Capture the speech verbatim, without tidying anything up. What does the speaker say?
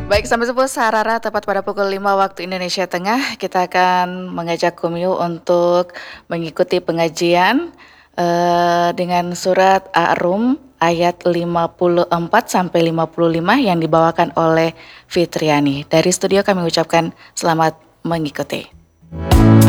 Baik, sampai sepuh Sarara tepat pada pukul lima waktu Indonesia Tengah, kita akan mengajak Kumyu untuk mengikuti pengajian, eee, dengan surat Ar-Rum ayat lima puluh empat sampai lima puluh lima yang dibawakan oleh Fitriani. Dari studio kami ucapkan selamat mengikuti.